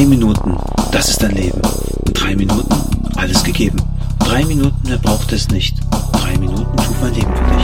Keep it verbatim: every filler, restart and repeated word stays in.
Minuten, das ist dein Leben. Drei Minuten, alles gegeben. Drei Minuten, mehr braucht es nicht. Drei Minuten tut mein Leben für dich.